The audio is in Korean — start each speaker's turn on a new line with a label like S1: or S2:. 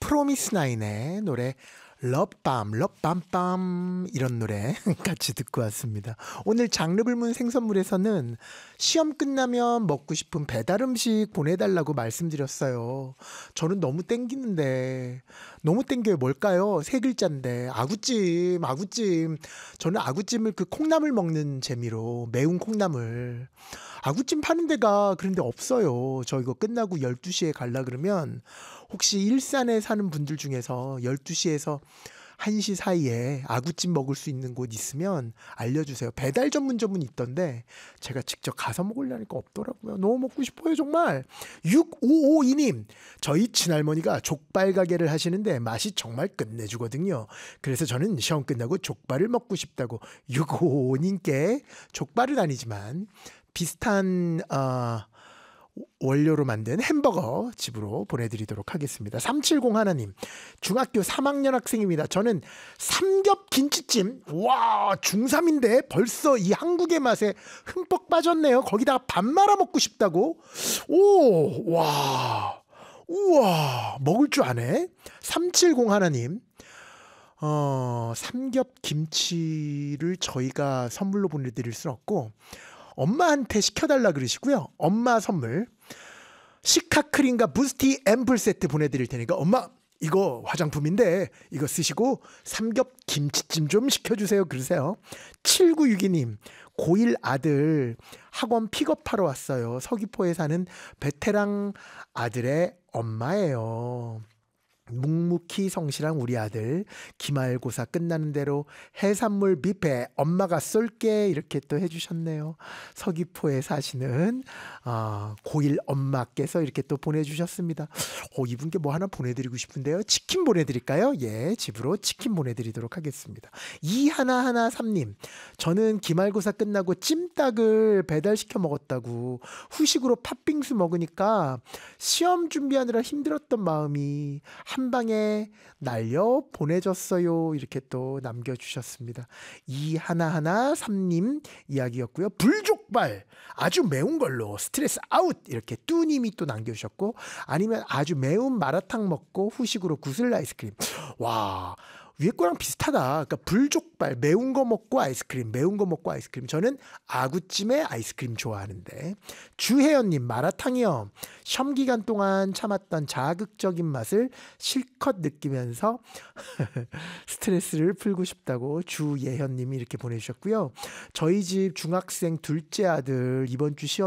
S1: 프로미스나인의 노래 러밤 러밤밤 이런 노래 같이 듣고 왔습니다. 오늘 장르불문 생선물에서는 시험 끝나면 먹고 싶은 배달 음식 보내달라고 말씀드렸어요. 저는 너무 땡기는데 너무 땡겨요. 뭘까요? 세 글자인데 아구찜. 저는 아구찜을 그 콩나물 먹는 재미로 매운 콩나물 아구찜 파는 데가 그런데 없어요. 저 이거 끝나고 12시에 갈라 그러면 혹시 일산에 사는 분들 중에서 12시에서 1시 사이에 아구찜 먹을 수 있는 곳 있으면 알려주세요. 배달 전문점은 있던데 제가 직접 가서 먹으려니까 없더라고요. 너무 먹고 싶어요 정말. 6552님, 저희 친할머니가 족발 가게를 하시는데 맛이 정말 끝내주거든요. 그래서 저는 시험 끝나고 족발을 먹고 싶다고 655님께 족발은 아니지만 비슷한 원료로 만든 햄버거 집으로 보내드리도록 하겠습니다. 370 하나님, 중학교 3학년 학생입니다. 저는 삼겹 김치찜, 와 중3인데 벌써 이 한국의 맛에 흠뻑 빠졌네요. 거기다가 밥 말아 먹고 싶다고. 오, 와, 우와, 먹을 줄 아네. 370 하나님, 삼겹 김치를 저희가 선물로 보내드릴 순 없고 엄마한테 시켜달라 그러시고요. 엄마 선물 시카크림과 부스티 앰플 세트 보내드릴 테니까 엄마 이거 화장품인데 이거 쓰시고 삼겹 김치찜 좀 시켜주세요 그러세요. 7962님, 고1 아들 학원 픽업하러 왔어요. 서귀포에 사는 베테랑 아들의 엄마예요. 묵묵히 성실한 우리 아들 기말고사 끝나는 대로 해산물 뷔페 엄마가 쏠게 이렇게 또 해주셨네요. 서귀포에 사시는 고1 엄마께서 이렇게 또 보내주셨습니다. 이분께 뭐 하나 보내드리고 싶은데요. 치킨 보내드릴까요? 예, 집으로 치킨 보내드리도록 하겠습니다. 2113님, 저는 기말고사 끝나고 찜닭을 배달시켜 먹었다고 후식으로 팥빙수 먹으니까 시험 준비하느라 힘들었던 마음이 한 방에 날려 보내줬어요. 이렇게 또 남겨주셨습니다. 2113님 이야기였고요. 불족발 아주 매운 걸로 스트레스 아웃 이렇게 뚜님이 또 남겨주셨고, 아니면 아주 매운 마라탕 먹고 후식으로 구슬 아이스크림. 와, 위에 거랑 비슷하다. 그러니까 불족발 매운 거 먹고 아이스크림, 매운 거 먹고 아이스크림. 저는 아구찜에 아이스크림 좋아하는데. 주혜연님, 마라탕이요. 시험 기간 동안 참았던 자극적인 맛을 실컷 느끼면서 스트레스를 풀고 싶다고 주예현님이 이렇게 보내주셨고요. 저희 집 중학생 둘째 아들 이번 주 시험